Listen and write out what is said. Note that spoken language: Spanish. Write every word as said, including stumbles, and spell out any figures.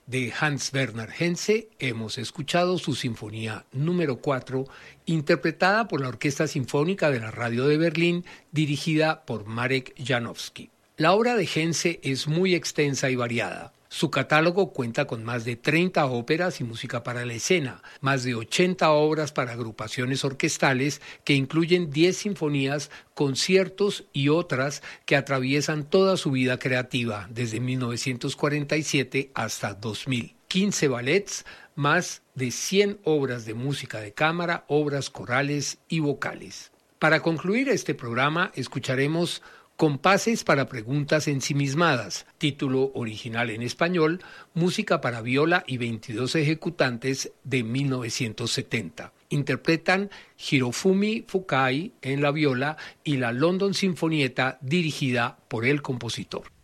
De Hans Werner Henze hemos escuchado su Sinfonía número cuatro, interpretada por la Orquesta Sinfónica de la Radio de Berlín, dirigida por Marek Janowski. La obra de Henze es muy extensa y variada. Su catálogo cuenta con más de treinta óperas y música para la escena, más de ochenta obras para agrupaciones orquestales que incluyen diez sinfonías, conciertos y otras que atraviesan toda su vida creativa, desde mil novecientos cuarenta y siete hasta dos mil. quince ballets, más de cien obras de música de cámara, obras corales y vocales. Para concluir este programa, escucharemos Compases para preguntas ensimismadas, título original en español, música para viola y veintidós ejecutantes de mil novecientos setenta. Interpretan Hirofumi Fukai en la viola y la London Sinfonietta dirigida por el compositor.